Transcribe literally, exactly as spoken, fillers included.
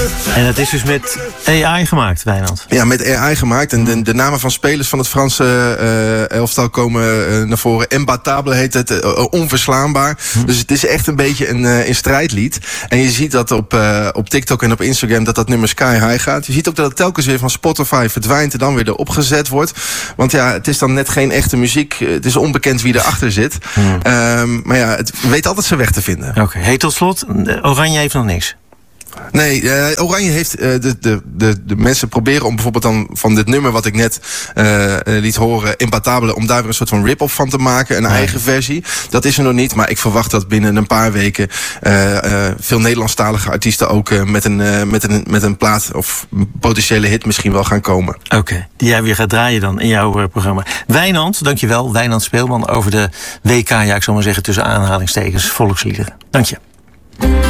En het is dus met A I gemaakt, Wijnand? Ja, met A I gemaakt. En de, de namen van spelers van het Franse uh, elftal komen uh, naar voren. Imbattable heet het, uh, onverslaanbaar. Hm. Dus het is echt een beetje een, uh, een strijdlied. En je ziet dat op, uh, op TikTok en op Instagram dat dat nummer sky high gaat. Je ziet ook dat het telkens weer van Spotify verdwijnt en dan weer erop gezet wordt. Want ja, het is dan net geen echte muziek. Het is onbekend wie erachter zit. Hm. Um, maar ja, het weet altijd zijn weg te vinden. Oké, okay. Hey, tot slot, Oranje heeft nog niks. Nee, uh, Oranje heeft uh, de, de, de, de mensen proberen om bijvoorbeeld dan van dit nummer wat ik net uh, liet horen, Imbattable, om daar weer een soort van rip-off van te maken, een nee. eigen versie. Dat is er nog niet, maar ik verwacht dat binnen een paar weken uh, uh, veel Nederlandstalige artiesten ook uh, met, een, uh, met, een, met een plaat of een potentiële hit misschien wel gaan komen. Oké, okay. Die jij weer gaat draaien dan in jouw uh, programma. Wijnand, dankjewel. Wijnand Speelman over de W K, ja ik zal maar zeggen tussen aanhalingstekens, volksliederen. Dank je.